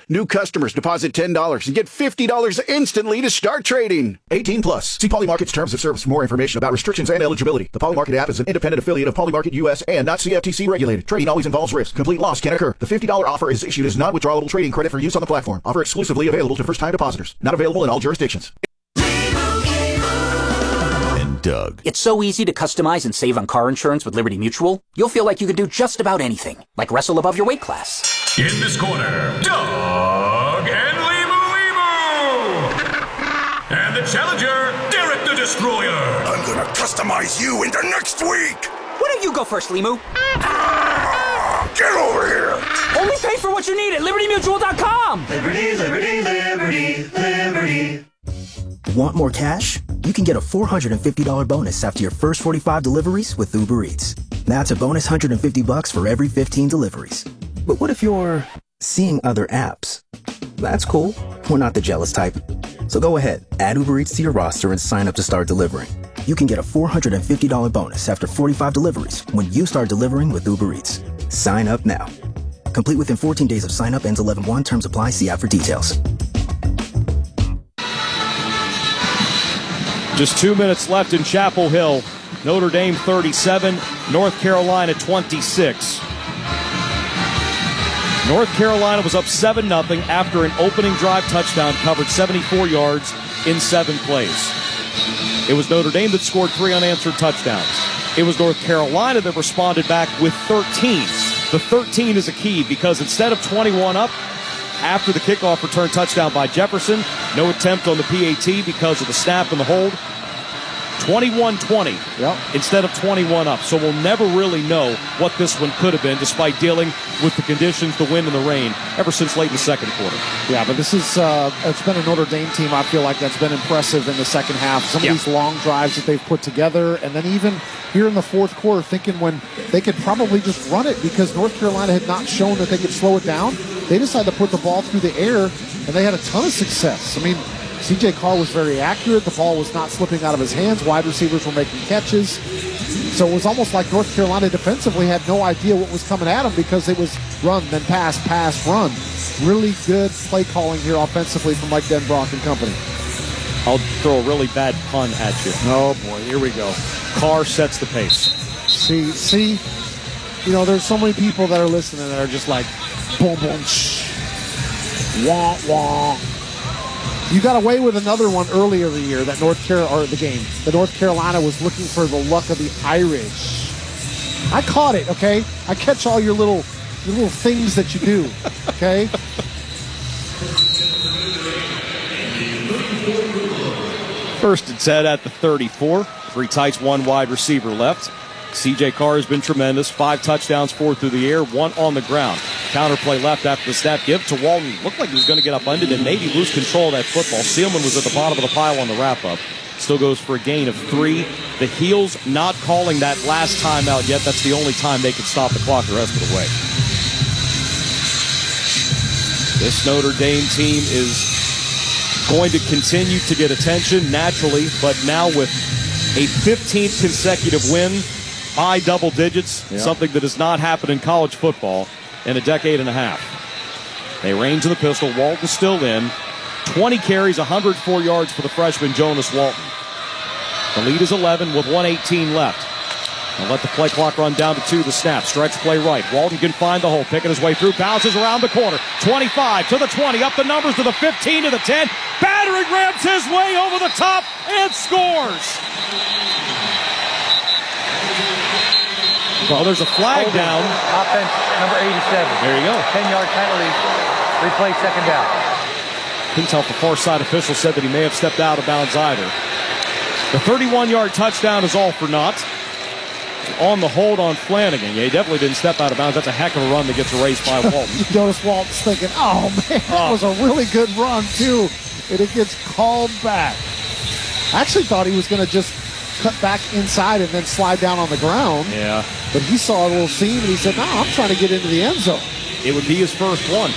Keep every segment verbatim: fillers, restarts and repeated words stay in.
New customers deposit ten dollars and get fifty dollars instantly to start trading. eighteen plus. See Polymarket's terms of service for more information about restrictions and eligibility. The Polymarket app is an independent affiliate of Polymarket U S and not C F T C regulated. Trading always involves risk. Complete loss can occur. The fifty dollars offer is issued as non-withdrawable trading credit for use on the platform. Offer exclusively available to first-time depositors. Not available in all jurisdictions. And Doug. It's so easy to customize and save on car insurance with Liberty Mutual. You'll feel like you can do just about anything, like wrestle above your weight class. In this corner, Doug and Limu Limu. And the challenger, Derek the Destroyer. I'm gonna customize you into next week. Why don't you go first, Limu? Ah, get over here. Only pay for what you need at Liberty Mutual dot com. Liberty, Liberty, Liberty, Liberty. Want more cash? You can get a four hundred fifty dollars bonus after your first forty-five deliveries with Uber Eats. That's a bonus one hundred fifty bucks for every fifteen deliveries. But what if you're seeing other apps? That's cool. We're not the jealous type. So go ahead, add Uber Eats to your roster and sign up to start delivering. You can get a four hundred fifty dollars bonus after forty-five deliveries when you start delivering with Uber Eats. Sign up now. Complete within fourteen days of sign up. Ends eleven one. Terms apply. See app for details. Just two minutes left in Chapel Hill. Notre Dame thirty-seven, North Carolina twenty-six. North Carolina was up seven nothing after an opening drive touchdown, covered seventy-four yards in seven plays. It was Notre Dame that scored three unanswered touchdowns. It was North Carolina that responded back with thirteen. The thirteen is a key because instead of twenty-one up, after the kickoff return touchdown by Jefferson, no attempt on the P A T because of the snap and the hold. twenty-one twenty yep. instead of twenty-one up. So we'll never really know what this one could have been, despite dealing with the conditions, the wind and the rain, ever since late in the second quarter. Yeah, but this is, uh, it's been a Notre Dame team, I feel like, that's been impressive in the second half. Some yeah. of these long drives that they've put together, and then even here in the fourth quarter, thinking when they could probably just run it because North Carolina had not shown that they could slow it down. They decided to put the ball through the air, and they had a ton of success. I mean, C J Carr was very accurate. The ball was not slipping out of his hands. Wide receivers were making catches. So it was almost like North Carolina defensively had no idea what was coming at them because it was run, then pass, pass, run. Really good play calling here offensively from Mike Denbrock and company. I'll throw a really bad pun at you. Oh, boy, here we go. Carr sets the pace. See, see, you know, there's so many people that are listening that are just like, boom, boom, shh, wah, wah. You got away with another one earlier in the year that North Carolina, or the game, that North Carolina was looking for the luck of the Irish. I caught it, okay? I catch all your little, your little things that you do, okay? First and ten at the thirty-four. Three tights, one wide receiver left. C J Carr has been tremendous. Five touchdowns, four through the air, one on the ground. Counterplay left after the snap. Give to Walton. Looked like he was going to get upended and maybe lose control of that football. Seelman was at the bottom of the pile on the wrap-up. Still goes for a gain of three. The Heels not calling that last timeout yet. That's the only time they can stop the clock the rest of the way. This Notre Dame team is going to continue to get attention naturally, but now with a fifteenth consecutive win by double digits, yeah. something that has not happened in college football in a decade and a half. They range in the pistol. Walton still in. twenty carries, one hundred four yards for the freshman Jonas Walton. The lead is eleven with one eighteen left. They'll let the play clock run down to two. The snap. Stretch play right. Walton can find the hole. Picking his way through. Bounces around the corner. twenty-five to the twenty. Up the numbers to the fifteen to the ten. Battering rams his way over the top and scores. Well, there's a flag down. Offense number eighty-seven. There you go. ten-yard penalty. Replay second down. Couldn't tell if the far side official said that he may have stepped out of bounds either. The thirty-one-yard touchdown is all for naught. On the hold on Flanagan. Yeah, he definitely didn't step out of bounds. That's a heck of a run that gets erased by Walton. Jonas Walton's thinking, oh, man, that was a really good run, too. And it gets called back. I actually thought he was going to just cut back inside and then slide down on the ground. Yeah. But he saw a little seam, and he said, no, I'm trying to get into the end zone. It would be his first one.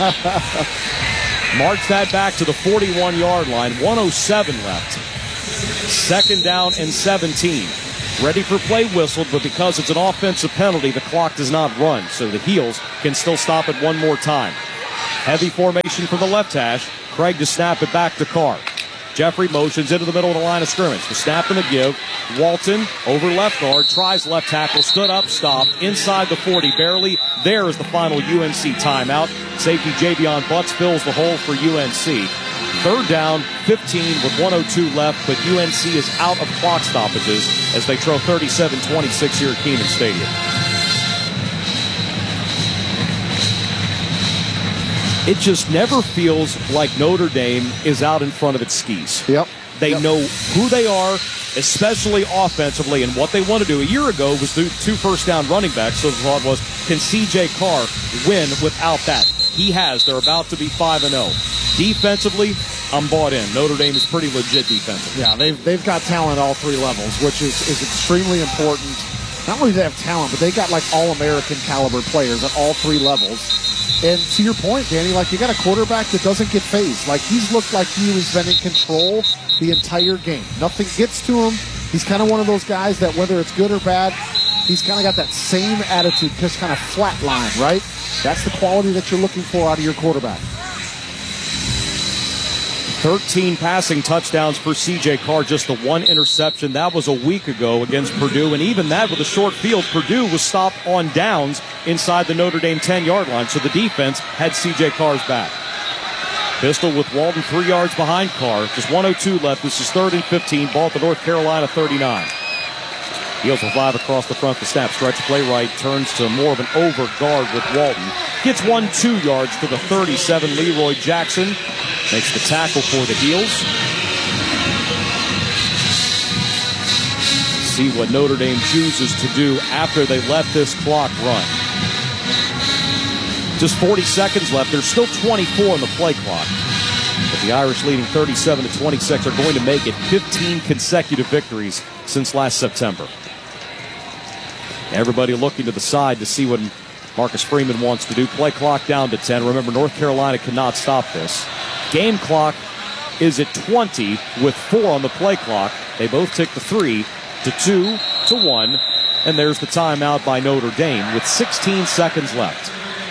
March that back to the forty-one-yard line. one oh seven left. Second down and seventeen. Ready for play whistled, but because it's an offensive penalty, the clock does not run. So the Heels can still stop it one more time. Heavy formation from the left hash. Craig to snap it back to Carr. Jeffrey motions into the middle of the line of scrimmage. The snap and the give. Walton over left guard. Tries left tackle. Stood up, stopped. Inside the forty. Barely. There is the final U N C timeout. Safety Javion Butts fills the hole for U N C. Third down, fifteen with one oh two left, but U N C is out of clock stoppages as they trail thirty-seven twenty-six here at Kenan Stadium. It just never feels like Notre Dame is out in front of its skis. Yep. They yep. know who they are, especially offensively, and what they want to do. A year ago was the two first down running backs, so the thought was, can C J Carr win without that? He has. They're about to be five and oh. Defensively, I'm bought in. Notre Dame is pretty legit defensively. Yeah, they've, they've got talent at all three levels, which is, is extremely important. Not only do they have talent, but they got like all-American caliber players at all three levels. And to your point, Danny, like you got a quarterback that doesn't get phased. Like he's looked like he has been in control the entire game. Nothing gets to him. He's kind of one of those guys that whether it's good or bad, he's kind of got that same attitude, just kind of flat line, right? That's the quality that you're looking for out of your quarterback. thirteen passing touchdowns for C J Carr, just the one interception. That was a week ago against Purdue, and even that with a short field, Purdue was stopped on downs inside the Notre Dame ten-yard line, so the defense had C J Carr's back. Pistol with Walton three yards behind Carr. Just one oh two left. This is third and fifteen. Ball at the North Carolina thirty-nine. Heels with five across the front. The snap. Stretch play right. Turns to more of an over guard with Walton. Gets one two yards to the thirty-seven. Leroy Jackson makes the tackle for the Heels. See what Notre Dame chooses to do after they let this clock run. Just forty seconds left. There's still twenty-four on the play clock. But the Irish leading thirty-seven to twenty-six are going to make it fifteen consecutive victories since last September. Everybody looking to the side to see what Marcus Freeman wants to do. Play clock down to ten. Remember, North Carolina cannot stop this. Game clock is at twenty with four on the play clock. They both take the three to two to one. And there's the timeout by Notre Dame with sixteen seconds left.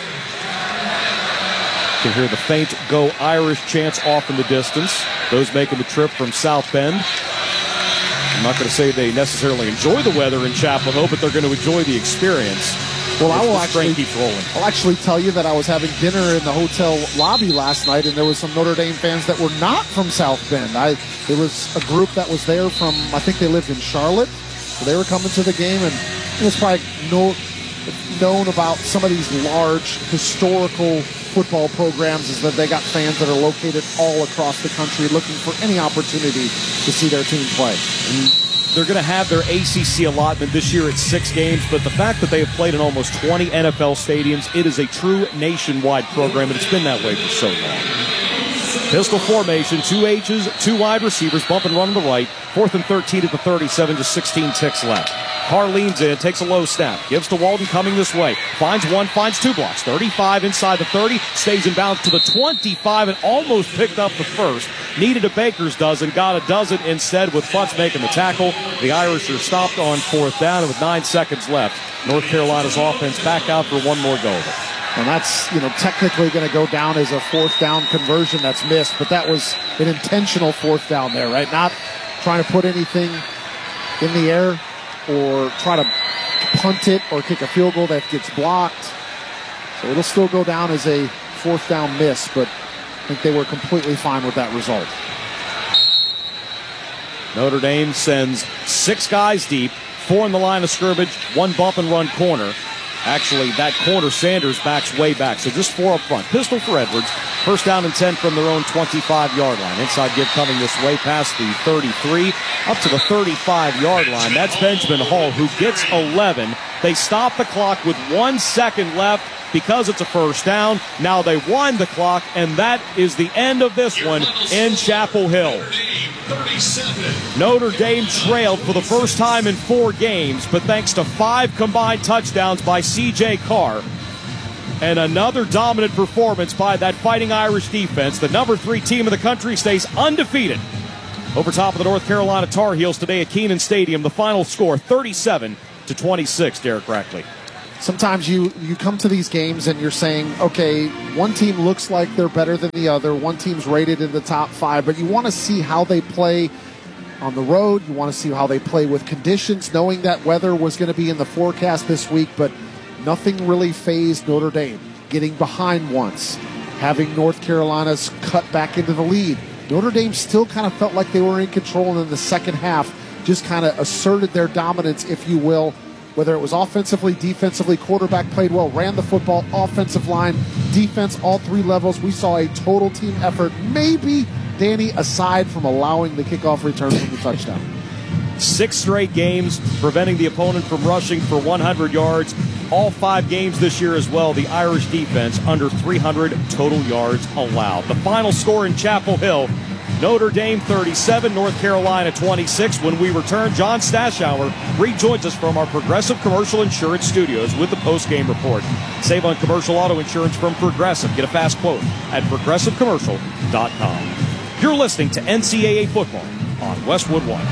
You can hear the faint Go Irish chants off in the distance. Those making the trip from South Bend. I'm not going to say they necessarily enjoy the weather in Chapel Hill, but they're going to enjoy the experience. Well, I will actually keep rolling. I'll actually tell you that I was having dinner in the hotel lobby last night, and there was some Notre Dame fans that were not from South Bend. I there was a group that was there from, I think they lived in Charlotte, so they were coming to the game, and it's probably no, known about some of these large historical football programs is that they got fans that are located all across the country looking for any opportunity to see their team play. And they're going to have their A C C allotment this year at six games, but the fact that they have played in almost twenty N F L stadiums, it is a true nationwide program, and it's been that way for so long. Pistol formation, two H's, two wide receivers, bump and run on the right. Fourth and thirteen at the thirty-seven, just sixteen ticks left. Carr leans in, takes a low snap, gives to Walton coming this way. Finds one, finds two blocks. thirty-five inside the thirty, stays in bounds to the twenty-five and almost picked up the first. Needed a baker's dozen, got a dozen instead with Butts making the tackle. The Irish are stopped on fourth down, and with nine seconds left, North Carolina's offense back out for one more go. And that's, you know, technically going to go down as a fourth down conversion that's missed, but that was an intentional fourth down there, right? Not trying to put anything in the air or try to punt it or kick a field goal that gets blocked. So it'll still go down as a fourth down miss, but I think they were completely fine with that result. Notre Dame sends six guys deep, four in the line of scrimmage, one bump and run corner. Actually, that corner, Sanders, backs way back, so just four up front. Pistol for Edwards. First down and ten from their own twenty-five-yard line. Inside give coming this way past the thirty-three, up to the thirty-five-yard line. That's Benjamin Hall, who gets eleven. They stop the clock with one second left because it's a first down. Now they wind the clock, and that is the end of this one in Chapel Hill. Notre Dame trailed for the first time in four games, but thanks to five combined touchdowns by C J Carr and another dominant performance by that Fighting Irish defense, the number three team in the country stays undefeated over top of the North Carolina Tar Heels today at Kenan Stadium. The final score, thirty-seven to twenty-six, Derek Rackley. sometimes you, you come to these games and you're saying, okay, one team looks like they're better than the other. One team's rated in the top five, but you want to see how they play on the road. You want to see how they play with conditions, knowing that weather was going to be in the forecast this week, but nothing really fazed Notre Dame. Getting behind once, having North Carolina's cut back into the lead. Notre Dame still kind of felt like they were in control, and in the second half just kind of asserted their dominance, if you will, whether it was offensively, defensively. Quarterback played well, ran the football, offensive line, defense, all three levels. We saw a total team effort, maybe, Danny, aside from allowing the kickoff return from the touchdown. Six straight games preventing the opponent from rushing for one hundred yards. All five games this year as well, the Irish defense under three hundred total yards allowed. The final score in Chapel Hill, Notre Dame thirty-seven, North Carolina twenty-six. When we return, John Stashower rejoins us from our Progressive Commercial Insurance Studios with the post-game report. Save on commercial auto insurance from Progressive. Get a fast quote at progressive commercial dot com. You're listening to N C double A Football on Westwood One.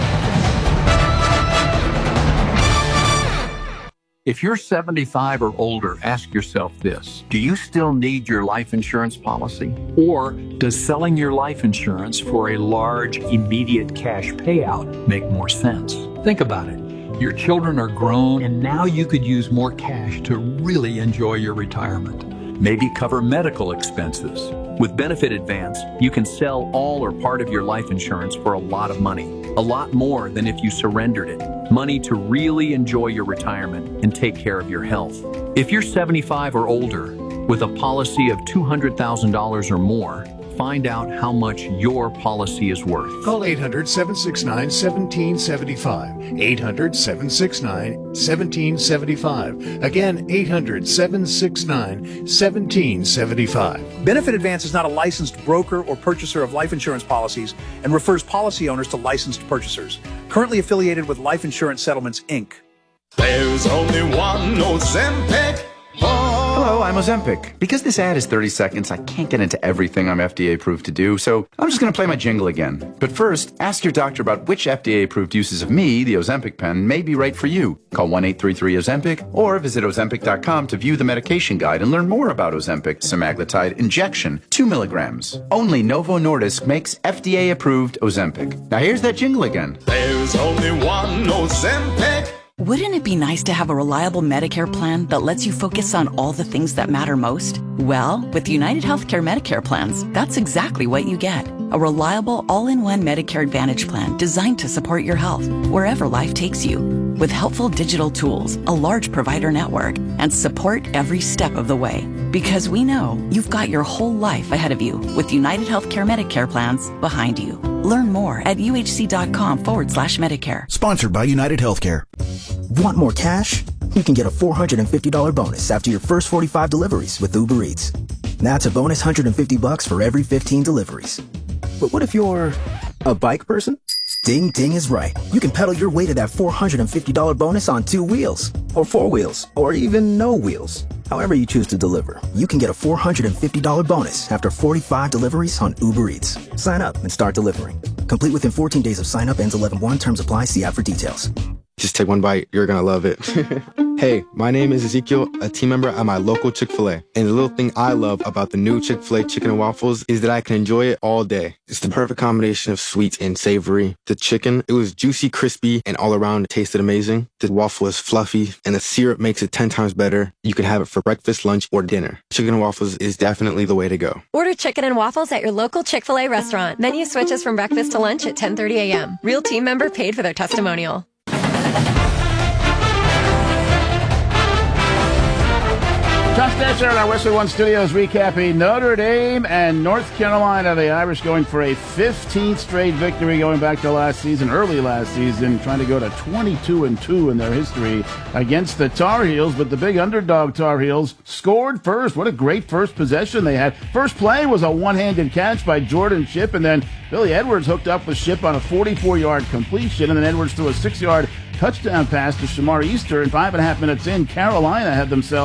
If you're seventy-five or older, ask yourself this. Do you still need your life insurance policy? Or does selling your life insurance for a large, immediate cash payout make more sense? Think about it. Your children are grown, and now you could use more cash to really enjoy your retirement. Maybe cover medical expenses. With Benefit Advance, you can sell all or part of your life insurance for a lot of money. A lot more than if you surrendered it. Money to really enjoy your retirement and take care of your health. If you're seventy-five or older with a policy of two hundred thousand dollars or more, find out how much your policy is worth. Call eight hundred, seven six nine, one seven seven five. eight hundred, seven six nine, one seven seven five. Again, eight hundred, seven six nine, one seven seven five. Benefit Advance is not a licensed broker or purchaser of life insurance policies and refers policy owners to licensed purchasers. Currently affiliated with Life Insurance Settlements, Incorporated. There's only one Ozempic. Hello, I'm Ozempic. Because this ad is thirty seconds, I can't get into everything I'm F D A approved to do, so I'm just going to play my jingle again. But first, ask your doctor about which F D A approved uses of me, the Ozempic pen, may be right for you. Call one eight three three Ozempic or visit Ozempic dot com to view the medication guide and learn more about Ozempic semaglutide injection, two milligrams. Only Novo Nordisk makes F D A approved Ozempic. Now here's that jingle again. There's only one Ozempic. Wouldn't it be nice to have a reliable Medicare plan that lets you focus on all the things that matter most? Well, with United Healthcare Medicare plans, that's exactly what you get. A reliable, all-in-one Medicare Advantage plan designed to support your health wherever life takes you. With helpful digital tools, a large provider network, and support every step of the way. Because we know you've got your whole life ahead of you with United Healthcare Medicare plans behind you. Learn more at uhc.com forward slash Medicare. Sponsored by United Healthcare. Want more cash? You can get a four hundred fifty dollars bonus after your first forty-five deliveries with Uber Eats. That's a bonus one hundred fifty bucks for every fifteen deliveries. But what if you're a bike person? Ding Ding is right. You can pedal your way to that four hundred fifty dollars bonus on two wheels, or four wheels, or even no wheels. However you choose to deliver, you can get a four hundred fifty dollars bonus after forty-five deliveries on Uber Eats. Sign up and start delivering. Complete within fourteen days of sign up. Ends eleven one. Terms apply. See app for details. Just take one bite. You're going to love it. Hey, my name is Ezekiel, a team member at my local Chick-fil-A. And the little thing I love about the new Chick-fil-A chicken and waffles is that I can enjoy it all day. It's the perfect combination of sweet and savory. The chicken, it was juicy, crispy, and all around it tasted amazing. The waffle is fluffy, and the syrup makes it ten times better. You can have it for breakfast, lunch, or dinner. Chicken and waffles is definitely the way to go. Order chicken and waffles at your local Chick-fil-A restaurant. Menu switches from breakfast to lunch at ten thirty a.m. Real team member paid for their testimonial. John Stashower in our Westwood One Studios recapping Notre Dame and North Carolina. The Irish going for a fifteenth straight victory going back to last season, early last season, trying to go to twenty-two and two in their history against the Tar Heels. But the big underdog Tar Heels scored first. What a great first possession they had. First play was a one-handed catch by Jordan Shipp, and then Billy Edwards hooked up with Shipp on a forty-four-yard completion, and then Edwards threw a six-yard touchdown pass to Shamar Easter. And five and a half minutes in, Carolina had themselves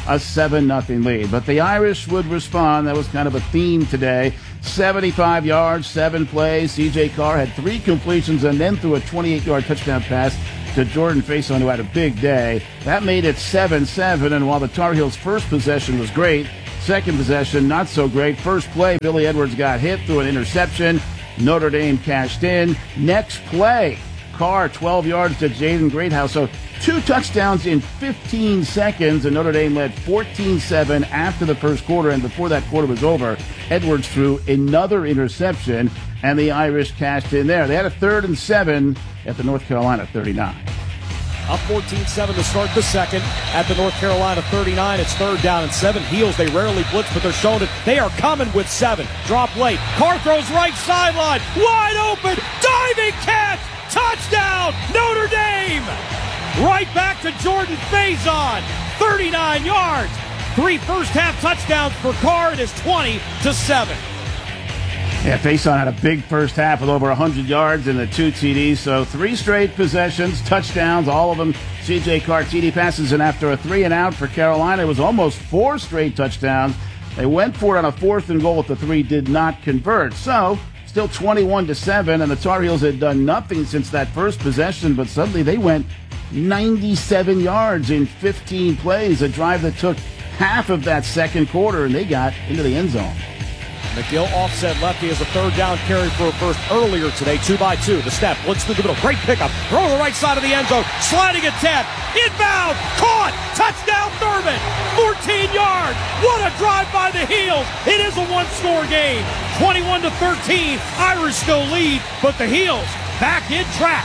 a seven nothing lead. But the Irish would respond. That was kind of a theme today. seventy-five yards, seven plays. C J Carr had three completions and then threw a twenty-eight-yard touchdown pass to Jordan Faison, who had a big day. That made it seven seven, and while the Tar Heels' first possession was great, second possession not so great. First play, Billy Edwards got hit through an interception. Notre Dame cashed in. Next play, Carr, twelve yards to Jaden Greathouse. So two touchdowns in fifteen seconds, and Notre Dame led fourteen seven after the first quarter. And before that quarter was over, Edwards threw another interception, and the Irish cashed in there. They had a third and seven at the North Carolina thirty-nine. Up fourteen seven to start the second at the North Carolina thirty-nine. It's third down and seven. Heels, they rarely blitz, but they're showing it. They are coming with seven. Drop late. Carr throws right sideline. Wide open. Diving catch. Touchdown, Notre Dame. Right back to Jordan Faison. thirty-nine yards. Three first half touchdowns for Carr. It is twenty to seven. Yeah, Faison had a big first half with over one hundred yards and the two T Ds. So three straight possessions, touchdowns, all of them C J Carr T D passes. And after a three and out for Carolina, it was almost four straight touchdowns. They went for it on a fourth and goal at the three, did not convert. So still twenty-one to seven, and the Tar Heels had done nothing since that first possession, but suddenly they went ninety-seven yards in fifteen plays, a drive that took half of that second quarter, and they got into the end zone. McGill offset lefty as a third down carry for a first earlier today, two by two. The step, blitz through the middle, great pickup, throw to the right side of the end zone, sliding attack, inbound, caught, touchdown Thurman, fourteen yards. What a drive by the Heels. It is a one-score game, twenty-one to thirteen. Irish still lead, but the Heels back in track.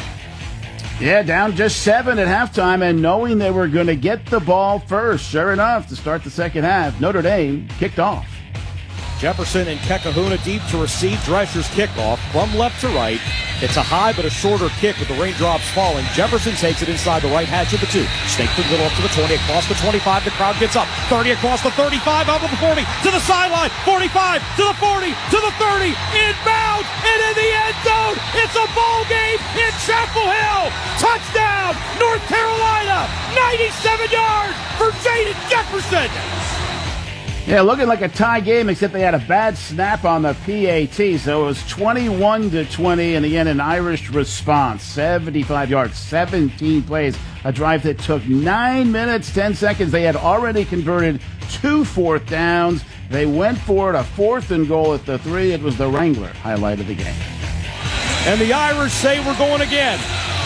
Yeah, down just seven at halftime, and knowing they were going to get the ball first, sure enough, to start the second half, Notre Dame kicked off. Jefferson and Kekahuna deep to receive. Drescher's kickoff from left to right. It's a high but a shorter kick with the raindrops falling. Jefferson takes it inside the right hatch of the two. Snake through the middle up to the twenty, across the twenty-five. The crowd gets up. thirty across the thirty-five, out to the forty, to the sideline. forty-five, to the forty, to the thirty. Inbound, and in the end zone. It's a ball game in Chapel Hill. Touchdown, North Carolina. ninety-seven yards for Jaden Jefferson. Yeah, looking like a tie game, except they had a bad snap on the P A T, so it was twenty-one to twenty, and again, an Irish response. seventy-five yards, seventeen plays, a drive that took nine minutes, ten seconds. They had already converted two fourth downs. They went for it, a fourth and goal at the three. It was the Wrangler highlight of the game. And the Irish say we're going again.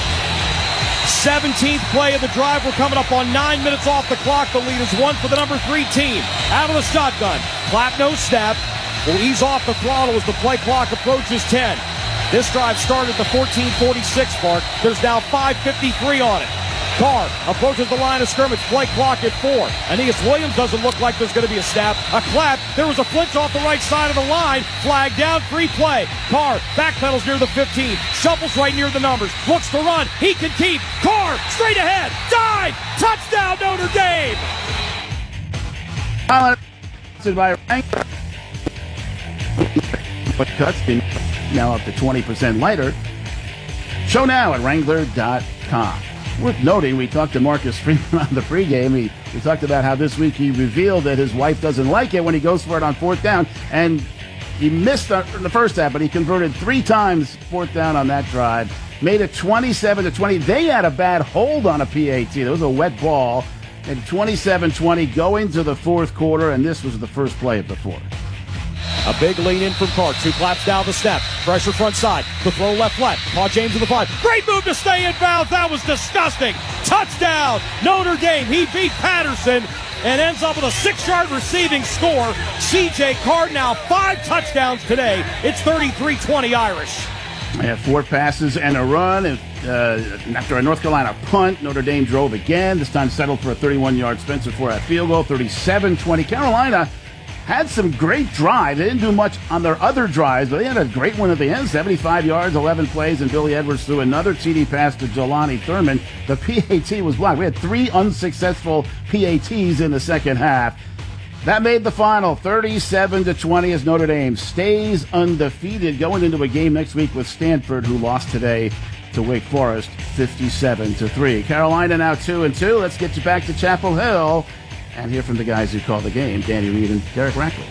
seventeenth play of the drive. We're coming up on nine minutes off the clock. The lead is one for the number three team. Out of the shotgun. Clap no snap. Will ease off the throttle as the play clock approaches ten. This drive started at the fourteen forty-six mark. There's now five fifty-three on it. Carr approaches the line of scrimmage. Play clock at four. Aeneas Williams doesn't look like there's going to be a snap. A clap. There was a flinch off the right side of the line. Flag down. Free play. Carr backpedals near the fifteen. Shuffles right near the numbers. Looks to run. He can keep. Carr straight ahead. Dive. Touchdown Notre Dame. By Wrangler. But cuts now up to twenty percent lighter. Show now at Wrangler dot com. Worth noting, we talked to Marcus Freeman on the pregame. He, we talked about how this week he revealed that his wife doesn't like it when he goes for it on fourth down. And he missed in the first half, but he converted three times fourth down on that drive. Made it twenty-seven to twenty. They had a bad hold on a P A T. There was a wet ball. And twenty-seven twenty going to the fourth quarter, and this was the first play of the fourth. A big lean in from Carr. Two claps down the snap. Pressure front side. The throw left flat. Paul James to the five. Great move to stay in bounds. That was disgusting. Touchdown. Notre Dame. He beat Patterson and ends up with a six-yard receiving score. C J Carr now five touchdowns today. It's thirty-three twenty Irish. They had four passes and a run. And, uh, after a North Carolina punt, Notre Dame drove again. This time settled for a thirty-one-yard Spencer Forrat field goal. thirty-seven twenty. Carolina had some great drives. They didn't do much on their other drives, but they had a great one at the end. seventy-five yards, eleven plays, and Billy Edwards threw another T D pass to Jelani Thurman. The P A T was blocked. We had three unsuccessful P A Ts in the second half. That made the final thirty-seven to twenty as Notre Dame stays undefeated going into a game next week with Stanford, who lost today to Wake Forest fifty-seven to three. Carolina now two and two. Let's get you back to Chapel Hill and hear from the guys who call the game, Danny Reed and Derek Rackley.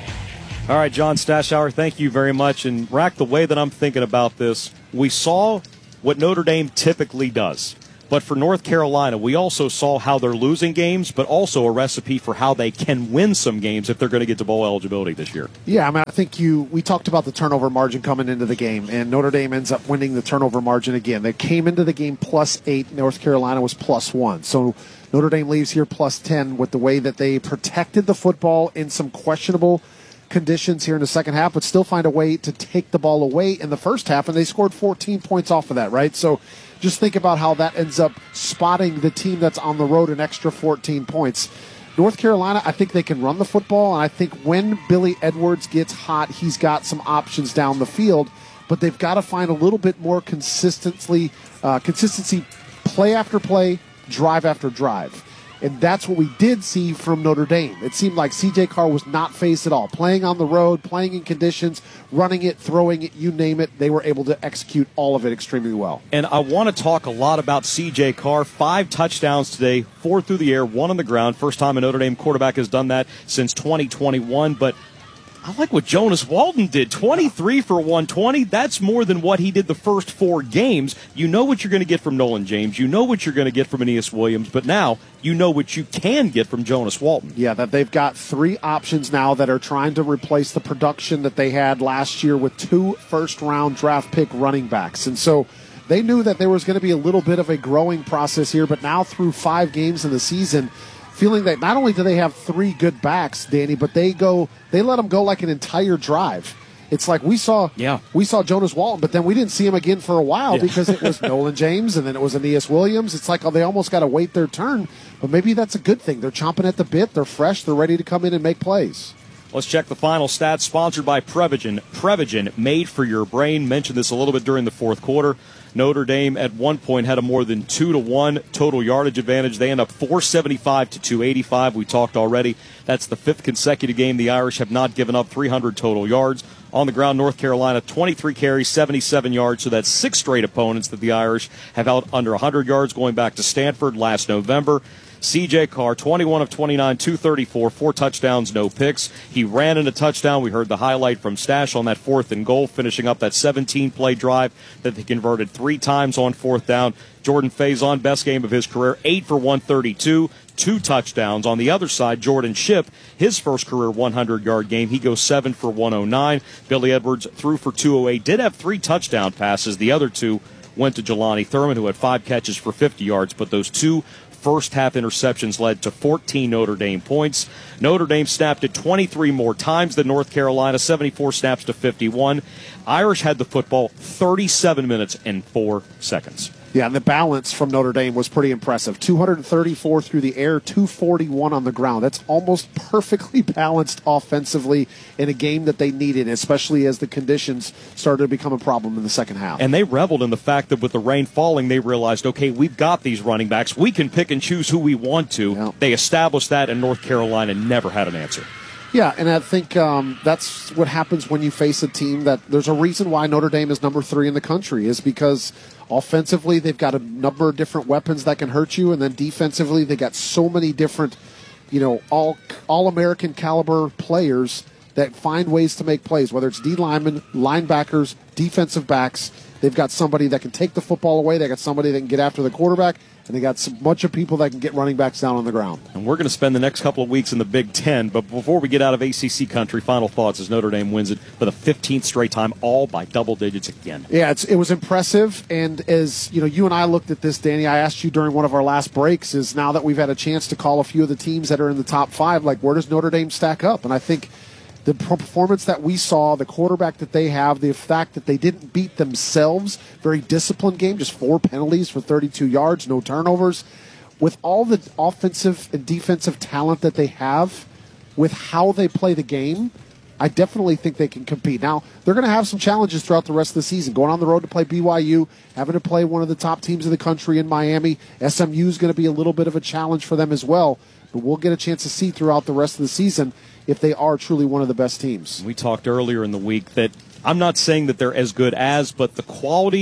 All right, John Stashauer, thank you very much. And, Rack, the way that I'm thinking about this, we saw what Notre Dame typically does. But for North Carolina, we also saw how they're losing games, but also a recipe for how they can win some games if they're going to get to bowl eligibility this year. Yeah, I mean, I think you. We talked about the turnover margin coming into the game, and Notre Dame ends up winning the turnover margin again. They came into the game plus eight. North Carolina was plus one. So Notre Dame leaves here plus ten with the way that they protected the football in some questionable conditions here in the second half, but still find a way to take the ball away in the first half, and they scored fourteen points off of that, right? So just think about how that ends up spotting the team that's on the road an extra fourteen points. North Carolina, I think they can run the football, and I think when Billy Edwards gets hot, he's got some options down the field, but they've got to find a little bit more consistency, uh, consistency play after play, drive after drive. And that's what we did see from Notre Dame. It seemed like C J Carr was not phased at all. Playing on the road, playing in conditions, running it, throwing it, you name it, they were able to execute all of it extremely well. And I want to talk a lot about C J Carr. Five touchdowns today, four through the air, one on the ground. First time a Notre Dame quarterback has done that since twenty twenty-one. But I like what Jonas Walton did. twenty-three for one twenty. That's more than what he did the first four games. You know what you're going to get from Nolan James. You know what you're going to get from Aeneas Williams. But now you know what you can get from Jonas Walton. Yeah, that they've got three options now that are trying to replace the production that they had last year with two first-round draft pick running backs. And so they knew that there was going to be a little bit of a growing process here, but now through five games in the season, feeling that not only do they have three good backs, Danny, but they go they let them go like an entire drive. It's like we saw yeah. we saw Jonas Walton, but then we didn't see him again for a while yeah. because it was Nolan James and then it was Aeneas Williams. It's like oh, they almost got to wait their turn, but maybe that's a good thing. They're chomping at the bit. They're fresh. They're ready to come in and make plays. Let's check the final stats, sponsored by Prevagen. Prevagen, made for your brain. Mentioned this a little bit during the fourth quarter. Notre Dame at one point had a more than two to one total yardage advantage. They end up four seventy-five to two eighty-five. We talked already. That's the fifth consecutive game the Irish have not given up three hundred total yards. On the ground, North Carolina, twenty-three carries, seventy-seven yards. So that's six straight opponents that the Irish have out under one hundred yards, going back to Stanford last November. C J Carr, twenty-one of twenty-nine, two thirty-four, four touchdowns, no picks. He ran in a touchdown. We heard the highlight from Stash on that fourth and goal, finishing up that seventeen-play drive that they converted three times on fourth down. Jordan Faison, best game of his career, eight for one thirty-two, two touchdowns. On the other side, Jordan Shipp, his first career one hundred-yard game. He goes seven for one oh nine. Billy Edwards threw for two oh eight, did have three touchdown passes. The other two went to Jelani Thurman, who had five catches for fifty yards, but those two first-half interceptions led to fourteen Notre Dame points. Notre Dame snapped it twenty-three more times than North Carolina, seventy-four snaps to fifty-one. Irish had the football thirty-seven minutes and four seconds. Yeah, and the balance from Notre Dame was pretty impressive. two hundred thirty-four through the air, two forty-one on the ground. That's almost perfectly balanced offensively in a game that they needed, especially as the conditions started to become a problem in the second half. And they reveled in the fact that with the rain falling, they realized, okay, we've got these running backs. We can pick and choose who we want to. Yeah. They established that, and North Carolina never had an answer. Yeah, and I think um, that's what happens when you face a team that there's a reason why Notre Dame is number three in the country is because offensively they've got a number of different weapons that can hurt you, and then defensively they got so many different, you know, all all American caliber players that find ways to make plays, whether it's D linemen, linebackers, defensive backs. They've got somebody that can take the football away. They got somebody that can get after the quarterback. And they got a bunch of people that can get running backs down on the ground. And we're going to spend the next couple of weeks in the Big Ten. But before we get out of A C C country, final thoughts as Notre Dame wins it for the fifteenth straight time, all by double digits again. Yeah, it's, it was impressive. And as you know, you and I looked at this, Danny, I asked you during one of our last breaks, is now that we've had a chance to call a few of the teams that are in the top five, like where does Notre Dame stack up? And I think the performance that we saw, the quarterback that they have, the fact that they didn't beat themselves, very disciplined game, just four penalties for thirty-two yards, no turnovers. With all the offensive and defensive talent that they have, with how they play the game, I definitely think they can compete. Now, they're going to have some challenges throughout the rest of the season. Going on the road to play B Y U, having to play one of the top teams in the country in Miami. S M U is going to be a little bit of a challenge for them as well. But we'll get a chance to see throughout the rest of the season if they are truly one of the best teams. We talked earlier in the week that I'm not saying that they're as good as, but the quality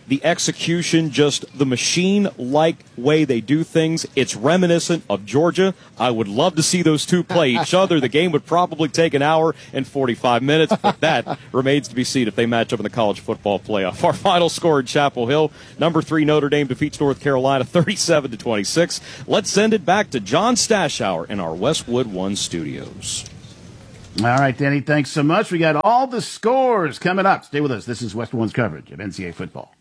the execution, just the machine-like way they do things. It's reminiscent of Georgia. I would love to see those two play each other. The game would probably take an hour and forty-five minutes, but that remains to be seen if they match up in the college football playoff. Our final score in Chapel Hill, number three Notre Dame defeats North Carolina thirty-seven to twenty-six. Let's send it back to John Stashower in our Westwood One studios. All right, Danny, thanks so much. We got all the scores coming up. Stay with us. This is Westwood One's coverage of N C double A football.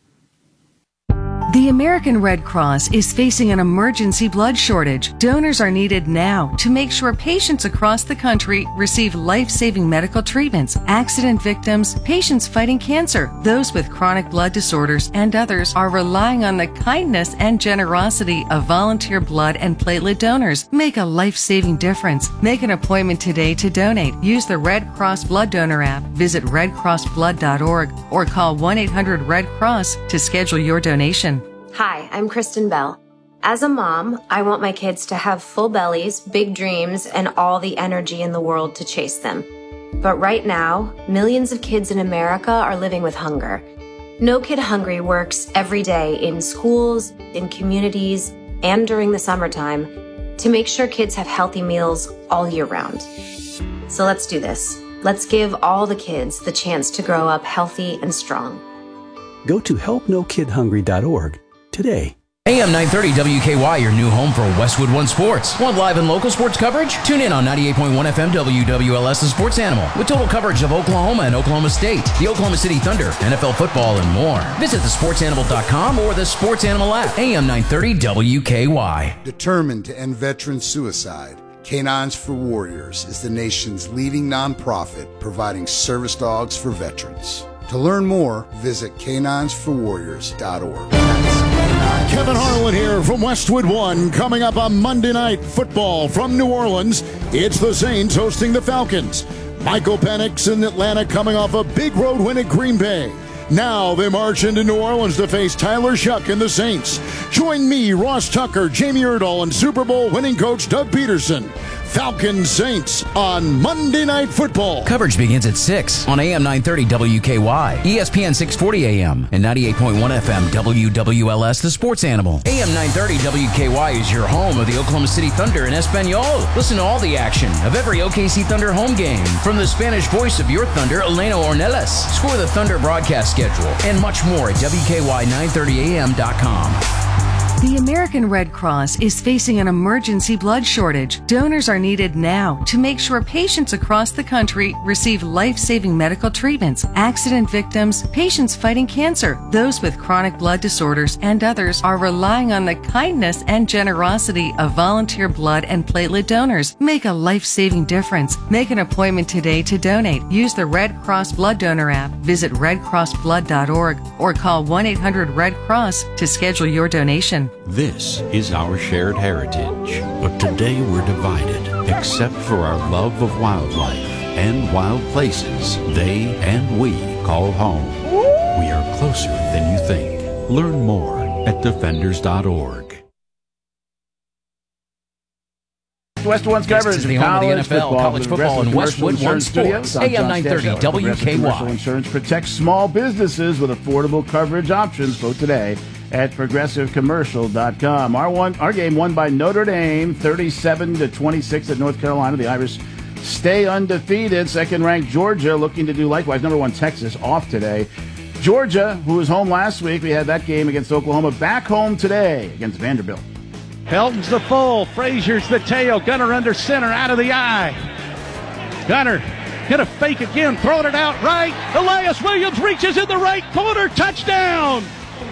The American Red Cross is facing an emergency blood shortage. Donors are needed now to make sure patients across the country receive life-saving medical treatments. Accident victims, patients fighting cancer, those with chronic blood disorders, and others are relying on the kindness and generosity of volunteer blood and platelet donors. Make a life-saving difference. Make an appointment today to donate. Use the Red Cross Blood Donor app. Visit red cross blood dot org or call one eight hundred red cross to schedule your donation. Hi, I'm Kristen Bell. As a mom, I want my kids to have full bellies, big dreams, and all the energy in the world to chase them. But right now, millions of kids in America are living with hunger. No Kid Hungry works every day in schools, in communities, and during the summertime to make sure kids have healthy meals all year round. So let's do this. Let's give all the kids the chance to grow up healthy and strong. Go to help no kid hungry dot org today. A M nine thirty W K Y, your new home for Westwood One Sports. Want live and local sports coverage? Tune in on ninety-eight point one F M W W L S, the Sports Animal, with total coverage of Oklahoma and Oklahoma State, the Oklahoma City Thunder, N F L football, and more. Visit the sports animal dot com or the Sports Animal app. A M nine thirty W K Y. Determined to end veteran suicide, Canines for Warriors is the nation's leading nonprofit providing service dogs for veterans. To learn more, visit canines for warriors dot org. Kevin Harlan here from Westwood One. Coming up on Monday Night Football from New Orleans, it's the Saints hosting the Falcons. Michael Penix in Atlanta coming off a big road win at Green Bay. Now they march into New Orleans to face Tyler Shuck and the Saints. Join me, Ross Tucker, Jamie Erdahl, and Super Bowl winning coach Doug Peterson. Falcons Saints on Monday Night Football. Coverage begins at six on A M nine thirty W K Y, E S P N six forty A M, and ninety-eight point one F M W W L S, the Sports Animal. A M nine thirty W K Y is your home of the Oklahoma City Thunder in Espanol. Listen to all the action of every O K C Thunder home game from the Spanish voice of your Thunder, Elena Ornelas. Score the Thunder broadcast schedule and much more at W K Y nine thirty A M dot com. The American Red Cross is facing an emergency blood shortage. Donors are needed now to make sure patients across the country receive life-saving medical treatments. Accident victims, patients fighting cancer, those with chronic blood disorders, and others are relying on the kindness and generosity of volunteer blood and platelet donors. Make a life-saving difference. Make an appointment today to donate. Use the Red Cross Blood Donor app. Visit red cross blood dot org or call one eight hundred red cross to schedule your donation. This is our shared heritage, but today we're divided, except for our love of wildlife and wild places they and we call home. We are closer than you think. Learn more at defenders dot org. Westwood One's coverage This is the home of the N F L, college football, and Westwood One Sports. A M nine thirty W K Y. Commercial Insurance protects small businesses with affordable coverage options. Vote today at progressive commercial dot com. Our one, our game won by Notre Dame, thirty-seven to twenty-six at North Carolina. The Irish stay undefeated. Second-ranked Georgia looking to do likewise. Number one Texas off today. Georgia, who was home last week, we had that game against Oklahoma, back home today against Vanderbilt. Helton's the full, Frazier's the tail, Gunner under center, out of the eye. Gunner hit a fake again, throwing it out right. Elias Williams reaches in the right corner, touchdown.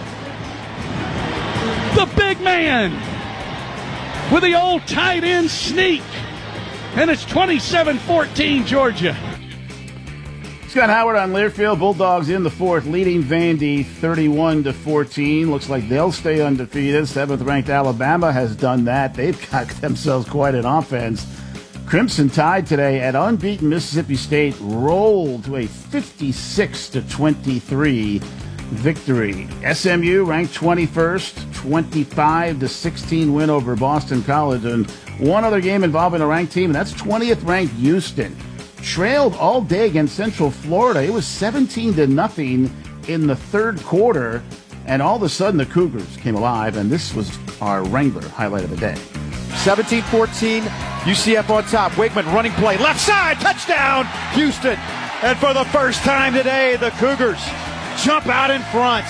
The big man with the old tight end sneak. And it's twenty-seven fourteen Georgia. Scott Howard on Learfield. Bulldogs in the fourth, leading Vandy thirty-one to fourteen. Looks like they'll stay undefeated. Seventh-ranked Alabama has done that. They've got themselves quite an offense. Crimson Tide today at unbeaten Mississippi State rolled to a fifty-six to twenty-three victory. S M U ranked twenty-first, twenty-five to sixteen win over Boston College. And one other game involving a ranked team, and that's twentieth-ranked Houston. Trailed all day against Central Florida. It was seventeen to nothing in the third quarter And all of a sudden, the Cougars came alive, and this was our Wrangler highlight of the day. seventeen fourteen, U C F on top. Wakeman running play, left side, touchdown, Houston. And for the first time today, the Cougars jump out in front.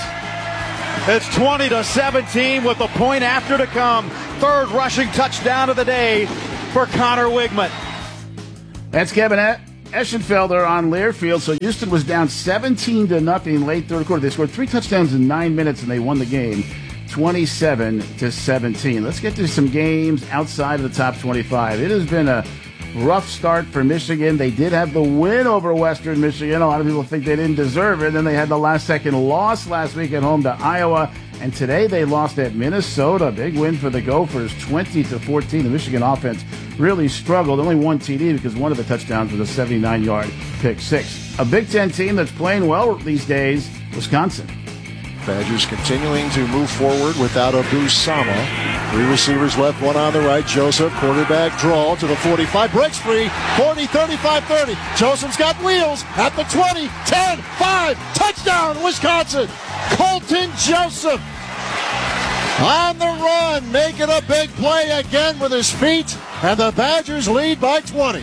It's twenty to seventeen with a point after to come. Third rushing touchdown of the day for Connor Wigman. That's Kevin Eschenfelder on Learfield. So Houston was down seventeen to nothing late third quarter. They scored three touchdowns in nine minutes, and they won the game twenty-seven to seventeen. Let's get to some games outside of the top twenty-five. It has been a rough start for Michigan. They did have the win over Western Michigan. A lot of people think they didn't deserve it. Then they had the last-second loss last week at home to Iowa. And today they lost at Minnesota. Big win for the Gophers, twenty to fourteen. The Michigan offense really struggled. Only one T D because one of the touchdowns was a seventy-nine-yard pick six. A Big Ten team that's playing well these days, Wisconsin. Badgers continuing to move forward without Abu Sama. Three receivers left, one on the right. Joseph, quarterback draw to the forty-five, breaks free, forty, thirty-five, thirty. Joseph's got wheels at the twenty, ten, five, touchdown, Wisconsin. Colton Joseph on the run, making a big play again with his feet, and the Badgers lead by twenty.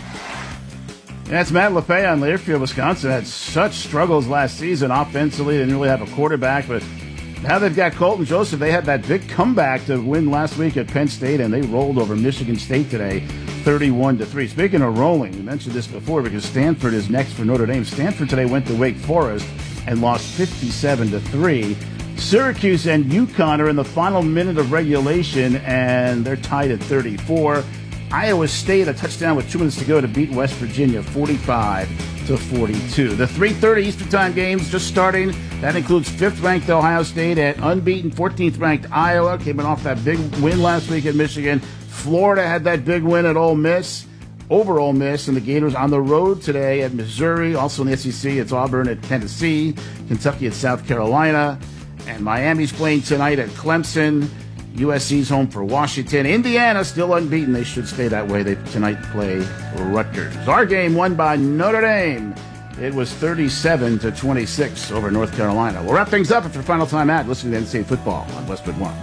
That's Matt LeFay on Learfield, Wisconsin. Had such struggles last season offensively. They didn't really have a quarterback, but now they've got Colton Joseph. They had that big comeback to win last week at Penn State, and they rolled over Michigan State today, thirty-one to three. Speaking of rolling, we mentioned this before because Stanford is next for Notre Dame. Stanford today went to Wake Forest and lost fifty-seven to three. Syracuse and UConn are in the final minute of regulation, and they're tied at thirty-four. Iowa State, a touchdown with two minutes to go to beat West Virginia, forty-five to forty-two. The three thirty Eastern Time games just starting. That includes fifth-ranked Ohio State at unbeaten fourteenth-ranked Iowa. Came off that big win last week at Michigan. Florida had that big win at Ole Miss, over Ole Miss, and the Gators on the road today at Missouri. Also in the S E C, it's Auburn at Tennessee, Kentucky at South Carolina, and Miami's playing tonight at Clemson. U S C's home for Washington. Indiana still unbeaten. They should stay that way. They tonight play Rutgers. Our game won by Notre Dame. It was thirty-seven to twenty-six over North Carolina. We'll wrap things up after final time out listening to N C A A football on Westwood One.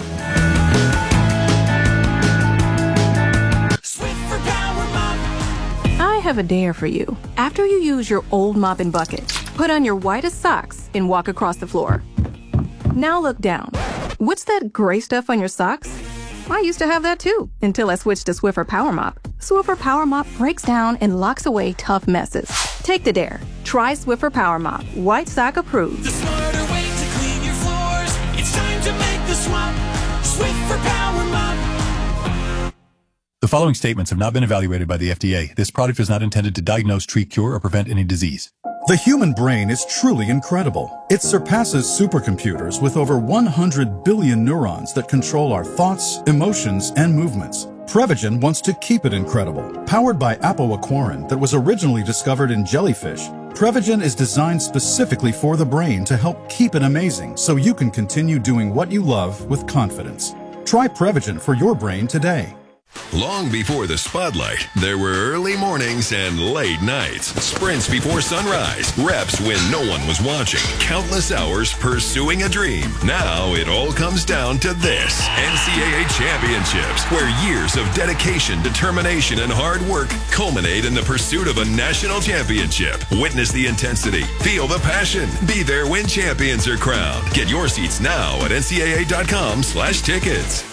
I have a dare for you. After you use your old mop and bucket, put on your whitest socks and walk across the floor. Now look down. What's that gray stuff on your socks? I used to have that too, until I switched to Swiffer Power Mop. Swiffer Power Mop breaks down and locks away tough messes. Take the dare. Try Swiffer Power Mop. White sock approved. The smarter way to clean your floors. It's time to make the swap. Swiffer Power Mop. The following statements have not been evaluated by the F D A. This product is not intended to diagnose, treat, cure, or prevent any disease. The human brain is truly incredible. It surpasses supercomputers with over one hundred billion neurons that control our thoughts, emotions, and movements. Prevagen wants to keep it incredible. Powered by apoaquarin that was originally discovered in jellyfish, Prevagen is designed specifically for the brain to help keep it amazing so you can continue doing what you love with confidence. Try Prevagen for your brain today. Long before the spotlight, there were early mornings and late nights. Sprints before sunrise. Reps when no one was watching. Countless hours pursuing a dream. Now it all comes down to this. N C A A Championships, where years of dedication, determination, and hard work culminate in the pursuit of a national championship. Witness the intensity. Feel the passion. Be there when champions are crowned. Get your seats now at N C A A dot com slash tickets.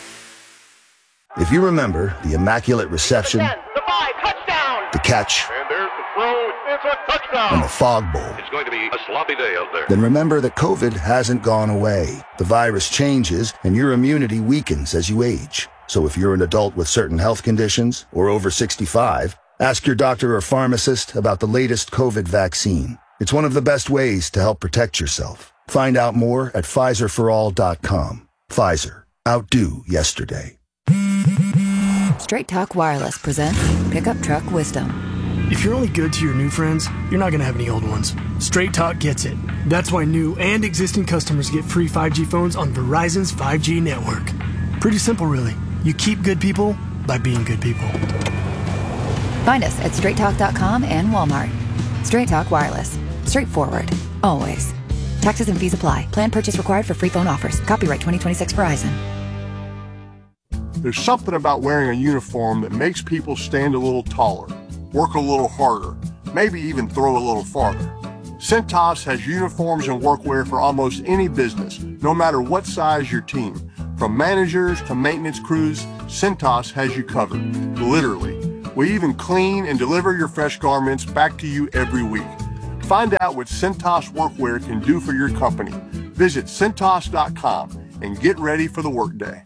If you remember the Immaculate Reception, The five, touchdown! the catch, And there's the throw. It's a touchdown. and the Fog Bowl, It's going to be a sloppy day out there. then remember that COVID hasn't gone away. The virus changes, and your immunity weakens as you age. So if you're an adult with certain health conditions or over sixty-five, ask your doctor or pharmacist about the latest COVID vaccine. It's one of the best ways to help protect yourself. Find out more at Pfizer for all dot com. Pfizer. Outdo yesterday. Straight Talk Wireless presents Pickup Truck Wisdom. If you're only good to your new friends, you're not going to have any old ones. Straight Talk gets it. That's why new and existing customers get free five G phones on Verizon's five G network. Pretty simple, really. You keep good people by being good people. Find us at straight talk dot com and Walmart. Straight Talk Wireless. Straightforward. Always. Taxes and fees apply. Plan purchase required for free phone offers. Copyright twenty twenty-six Verizon. There's something about wearing a uniform that makes people stand a little taller, work a little harder, maybe even throw a little farther. Cintas has uniforms and workwear for almost any business, no matter what size your team. From managers to maintenance crews, Cintas has you covered, literally. We even clean and deliver your fresh garments back to you every week. Find out what Cintas Workwear can do for your company. Visit Cintas dot com and get ready for the workday.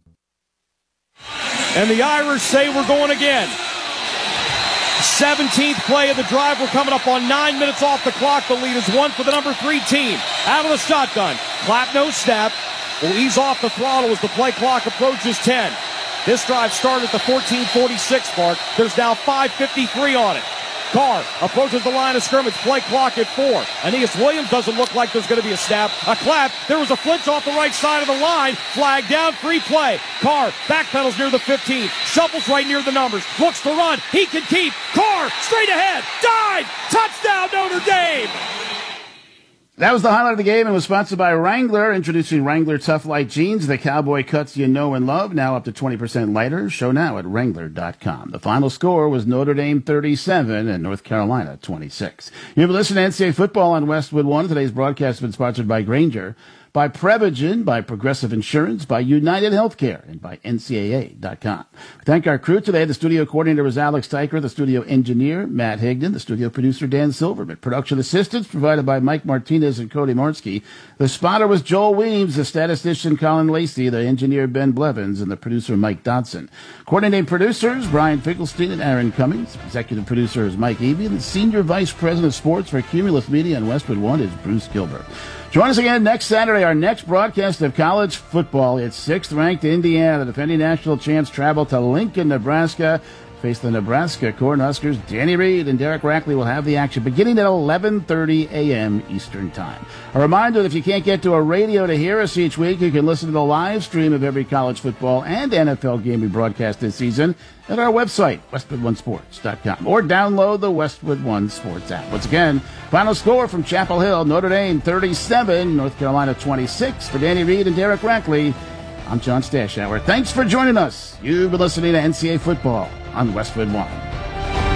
And the Irish say we're going again. seventeenth play of the drive. We're coming up on nine minutes off the clock. The lead is one for the number three team. Out of the shotgun. Clap, no snap. Will ease off the throttle as the play clock approaches ten. This drive started at the fourteen forty-six mark. There's now five fifty-three on it. Carr approaches the line of scrimmage. Play clock at four. Aeneas Williams doesn't look like there's going to be a snap. A clap. There was a flinch off the right side of the line. Flag down. Free play. Carr backpedals near the fifteen. Shuffles right near the numbers. Looks to run. He can keep. Carr straight ahead. Dive. Touchdown Notre Dame. That was the highlight of the game and was sponsored by Wrangler, introducing Wrangler Tough Light Jeans, the cowboy cuts you know and love, now up to twenty percent lighter. Show now at Wrangler dot com. The final score was Notre Dame thirty-seven and North Carolina twenty-six. You've been listening to N C double A Football on Westwood One. Today's broadcast has been sponsored by Grainger, by Prevagen, by Progressive Insurance, by United Healthcare, and by N C double A dot com. We thank our crew today. The studio coordinator was Alex Teicher, the studio engineer, Matt Higdon, the studio producer, Dan Silverman. Production assistance provided by Mike Martinez and Cody Morsky. The spotter was Joel Weems, the statistician Colin Lacey, the engineer Ben Blevins, and the producer Mike Dodson. Coordinating producers, Brian Finkelstein and Aaron Cummings. Executive producer is Mike Eby, and the senior vice president of sports for Cumulus Media and Westwood One is Bruce Gilbert. Join us again next Saturday, our next broadcast of college football. It's sixth-ranked Indiana. The defending national champs travel to Lincoln, Nebraska, face the Nebraska Cornhuskers. Danny Reed and Derek Rackley will have the action beginning at eleven thirty a.m. Eastern Time. A reminder that if you can't get to a radio to hear us each week, you can listen to the live stream of every college football and N F L game we broadcast this season at our website, Westwood One Sports dot com, or download the Westwood One Sports app. Once again, final score from Chapel Hill, Notre Dame thirty-seven, North Carolina twenty-six. For Danny Reed and Derek Rackley, I'm John Stashower. Thanks for joining us. You've been listening to N C double A Football on Westwood One.